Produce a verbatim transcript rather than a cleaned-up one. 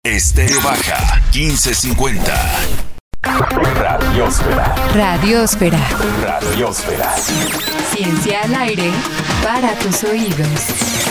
Estéreo Baja, quince cincuenta. Radiosfera. Radiosfera. Radiosfera. Ciencia al aire para tus oídos.